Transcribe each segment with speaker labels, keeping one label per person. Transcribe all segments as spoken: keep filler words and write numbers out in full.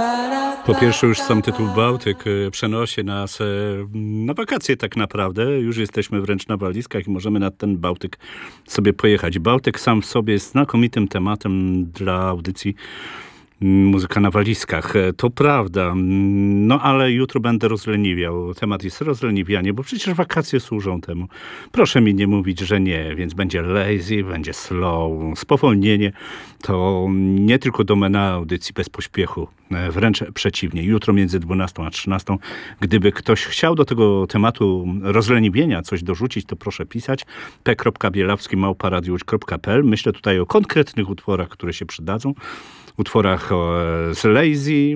Speaker 1: Po pierwsze już sam tytuł Bałtyk przenosi nas na wakacje tak naprawdę. Już jesteśmy wręcz na walizkach i możemy nad ten Bałtyk sobie pojechać. Bałtyk sam w sobie jest znakomitym tematem dla audycji Muzyka na walizkach. To prawda. No ale jutro będę rozleniwiał. Temat jest rozleniwianie, bo przecież wakacje służą temu. Proszę mi nie mówić, że nie. Więc będzie lazy, będzie slow. Spowolnienie to nie tylko domena audycji bez pośpiechu. Wręcz przeciwnie. Jutro między dwunastą a trzynastą, gdyby ktoś chciał do tego tematu rozleniwienia coś dorzucić, to proszę pisać p kropka bielawski małpa radiowódź kropka p l. Myślę tutaj o konkretnych utworach, które się przydadzą. Utworach z lazy,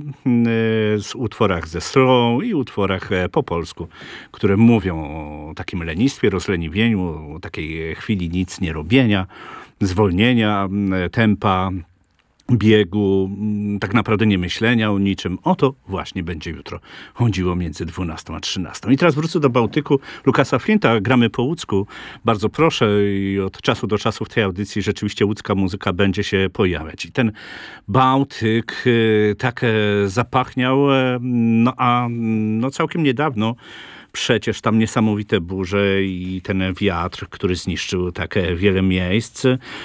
Speaker 1: z utworach ze slow i utworach po polsku, które mówią o takim lenistwie, rozleniwieniu, o takiej chwili nic nie robienia, zwolnienia tempa, biegu, tak naprawdę nie myślenia o niczym. O to właśnie będzie jutro chodziło między dwunastą a trzynastą. I teraz wrócę do Bałtyku Lukasa Flinta. Gramy po łódzku. Bardzo proszę i od czasu do czasu w tej audycji rzeczywiście łódzka muzyka będzie się pojawiać. I ten Bałtyk tak zapachniał, no a no całkiem niedawno przecież tam niesamowite burze i ten wiatr, który zniszczył tak wiele miejsc.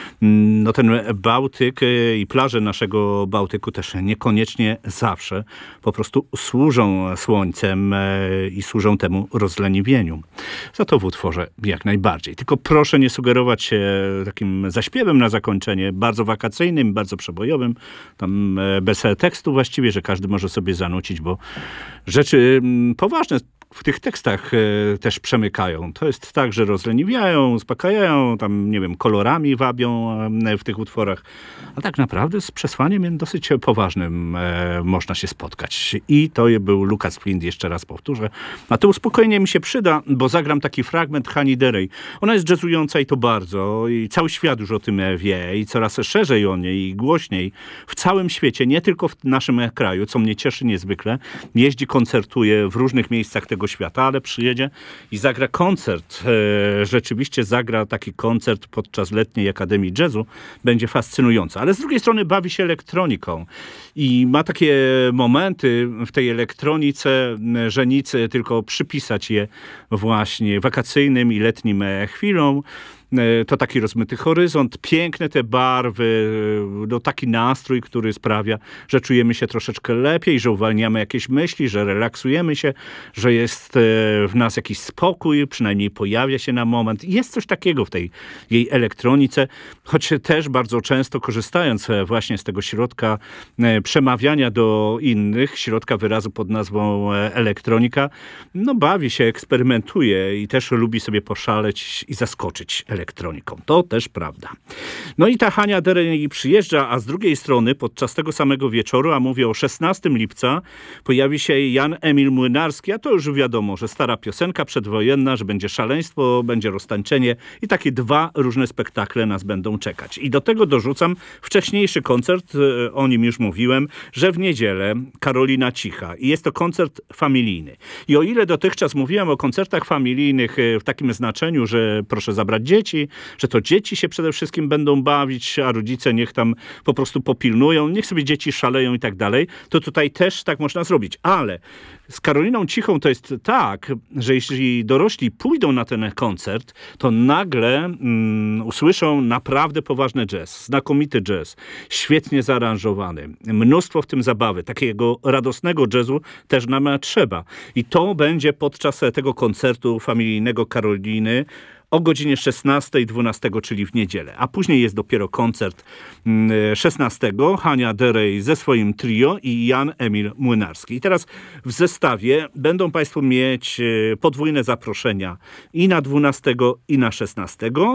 Speaker 1: No ten Bałtyk i plaże naszego Bałtyku też niekoniecznie zawsze po prostu służą słońcem i służą temu rozleniwieniu. Za to w utworze jak najbardziej. Tylko proszę nie sugerować się takim zaśpiewem na zakończenie, bardzo wakacyjnym, bardzo przebojowym, tam bez tekstu właściwie, że każdy może sobie zanucić, bo rzeczy poważne w tych tekstach e, też przemykają. To jest tak, że rozleniwiają, uspokajają, tam, nie wiem, kolorami wabią e, w tych utworach, a tak naprawdę z przesłaniem dosyć poważnym e, można się spotkać. I to był Lukas Flint, jeszcze raz powtórzę. A to uspokojenie mi się przyda, bo zagram taki fragment Hani Derej. Ona jest jazzująca i to bardzo, i cały świat już o tym wie, i coraz szerzej o niej, i głośniej. W całym świecie, nie tylko w naszym kraju, co mnie cieszy niezwykle. Jeździ, koncertuje w różnych miejscach tego świata, ale przyjedzie i zagra koncert. E, rzeczywiście zagra taki koncert podczas letniej Akademii Jazzu. Będzie fascynujący. Ale z drugiej strony bawi się elektroniką i ma takie momenty w tej elektronice, że nic tylko przypisać je właśnie wakacyjnym i letnim chwilom. To taki rozmyty horyzont, piękne te barwy, no taki nastrój, który sprawia, że czujemy się troszeczkę lepiej, że uwalniamy jakieś myśli, że relaksujemy się, że jest w nas jakiś spokój, przynajmniej pojawia się na moment. Jest coś takiego w tej jej elektronice, choć też bardzo często korzystając właśnie z tego środka przemawiania do innych, środka wyrazu pod nazwą elektronika, no bawi się, eksperymentuje i też lubi sobie poszaleć i zaskoczyć elektroniką. To też prawda. No i ta Hania Derej przyjeżdża, a z drugiej strony podczas tego samego wieczoru, a mówię o szesnastego lipca, pojawi się Jan Emil Młynarski, a to już wiadomo, że stara piosenka przedwojenna, że będzie szaleństwo, będzie roztańczenie i takie dwa różne spektakle nas będą czekać. I do tego dorzucam wcześniejszy koncert, o nim już mówiłem, że w niedzielę Karolina Cicha. I jest to koncert familijny. I o ile dotychczas mówiłem o koncertach familijnych w takim znaczeniu, że proszę zabrać dzieci, że to dzieci się przede wszystkim będą bawić, a rodzice niech tam po prostu popilnują, niech sobie dzieci szaleją i tak dalej, to tutaj też tak można zrobić. Ale z Karoliną Cichą to jest tak, że jeśli dorośli pójdą na ten koncert, to nagle mm, usłyszą naprawdę poważny jazz, znakomity jazz, świetnie zaaranżowany, mnóstwo w tym zabawy, takiego radosnego jazzu też nam trzeba. I to będzie podczas tego koncertu familijnego Karoliny o godzinie szesnastej dwunastego, czyli w niedzielę. A później jest dopiero koncert szesnastego. Hania Derej ze swoim trio i Jan Emil Młynarski. I teraz w zestawie będą państwo mieć podwójne zaproszenia i na dwunastego i na szesnastego.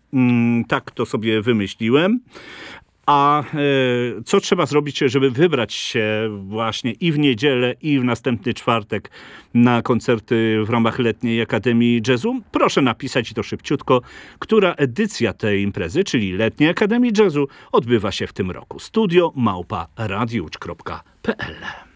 Speaker 1: Tak to sobie wymyśliłem. A e, co trzeba zrobić, żeby wybrać się właśnie i w niedzielę, i w następny czwartek na koncerty w ramach Letniej Akademii Jazzu? Proszę napisać, i to szybciutko, która edycja tej imprezy, czyli Letniej Akademii Jazzu, odbywa się w tym roku. Studio małpa radiowódź kropka p l